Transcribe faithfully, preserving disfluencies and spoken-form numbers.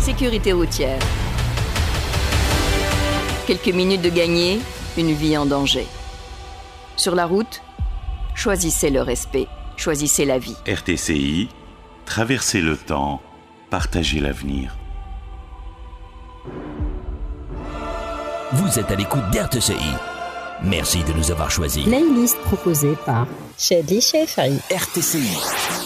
Sécurité routière. Quelques minutes de gagner, une vie en danger. Sur la route, choisissez le respect, choisissez la vie. R T C I, traversez le temps, partagez l'avenir. Vous êtes à l'écoute d'R T C I. Merci de nous avoir choisis. Playlist proposée par Shadly Shefari. R T C I.